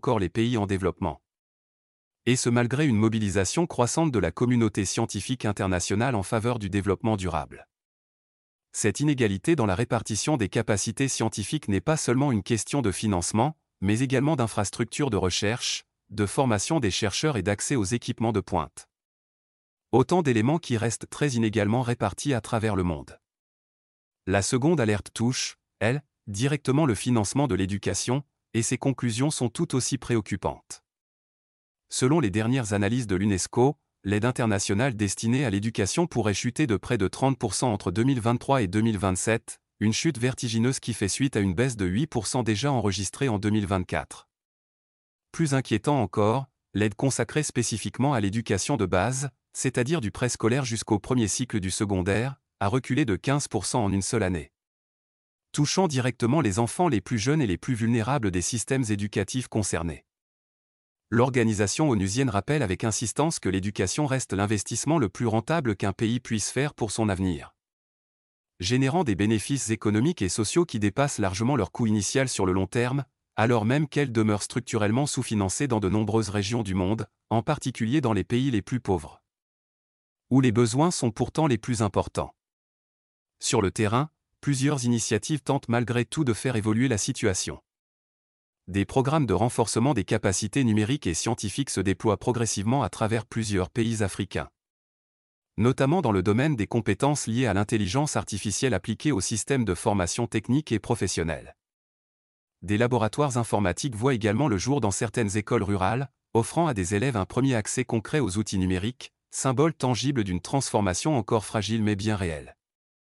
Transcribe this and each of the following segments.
encore les pays en développement. Et ce malgré une mobilisation croissante de la communauté scientifique internationale en faveur du développement durable. Cette inégalité dans la répartition des capacités scientifiques n'est pas seulement une question de financement, mais également d'infrastructures de recherche, de formation des chercheurs et d'accès aux équipements de pointe. Autant d'éléments qui restent très inégalement répartis à travers le monde. La seconde alerte touche, elle, directement le financement de l'éducation, et ses conclusions sont tout aussi préoccupantes. Selon les dernières analyses de l'UNESCO, l'aide internationale destinée à l'éducation pourrait chuter de près de 30% entre 2023 et 2027, une chute vertigineuse qui fait suite à une baisse de 8% déjà enregistrée en 2024. Plus inquiétant encore, l'aide consacrée spécifiquement à l'éducation de base, c'est-à-dire du préscolaire jusqu'au premier cycle du secondaire, a reculé de 15% en une seule année. Touchant directement les enfants les plus jeunes et les plus vulnérables des systèmes éducatifs concernés. L'organisation onusienne rappelle avec insistance que l'éducation reste l'investissement le plus rentable qu'un pays puisse faire pour son avenir. Générant des bénéfices économiques et sociaux qui dépassent largement leur coût initial sur le long terme, alors même qu'elle demeure structurellement sous-financée dans de nombreuses régions du monde, en particulier dans les pays les plus pauvres. Où les besoins sont pourtant les plus importants. Sur le terrain, plusieurs initiatives tentent malgré tout de faire évoluer la situation. Des programmes de renforcement des capacités numériques et scientifiques se déploient progressivement à travers plusieurs pays africains. Notamment dans le domaine des compétences liées à l'intelligence artificielle appliquée aux systèmes de formation technique et professionnelle. Des laboratoires informatiques voient également le jour dans certaines écoles rurales, offrant à des élèves un premier accès concret aux outils numériques, symbole tangible d'une transformation encore fragile mais bien réelle.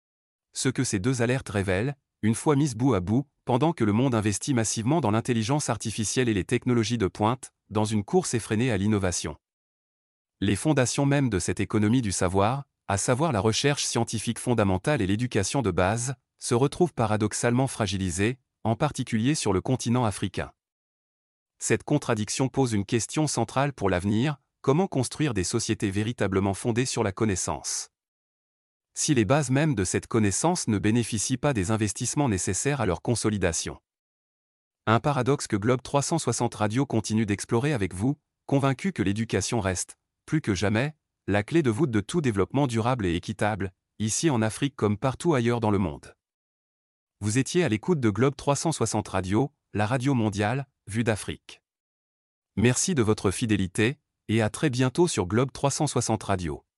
Ce que ces deux alertes révèlent, une fois mises bout à bout, pendant que le monde investit massivement dans l'intelligence artificielle et les technologies de pointe, dans une course effrénée à l'innovation. Les fondations mêmes de cette économie du savoir, à savoir la recherche scientifique fondamentale et l'éducation de base, se retrouvent paradoxalement fragilisées, en particulier sur le continent africain. Cette contradiction pose une question centrale pour l'avenir: comment construire des sociétés véritablement fondées sur la connaissance ? Si les bases mêmes de cette connaissance ne bénéficient pas des investissements nécessaires à leur consolidation. Un paradoxe que Globe 360 Radio continue d'explorer avec vous, convaincu que l'éducation reste, plus que jamais, la clé de voûte de tout développement durable et équitable, ici en Afrique comme partout ailleurs dans le monde. Vous étiez à l'écoute de Globe 360 Radio, la radio mondiale, vue d'Afrique. Merci de votre fidélité, et à très bientôt sur Globe 360 Radio.